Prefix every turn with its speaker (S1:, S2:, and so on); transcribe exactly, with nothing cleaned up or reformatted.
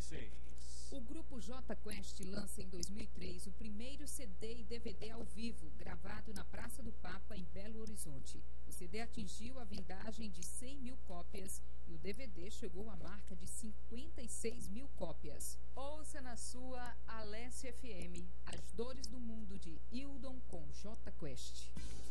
S1: seis.
S2: O grupo J Quest lança em dois mil e três o primeiro C D e D V D ao vivo, gravado na Praça do Papa, em Belo Horizonte. O C D atingiu a vendagem de cem mil cópias e o D V D chegou à marca de cinquenta e seis mil cópias. Ouça na sua Alessia F M, As Dores do Mundo de Hildon com J Quest.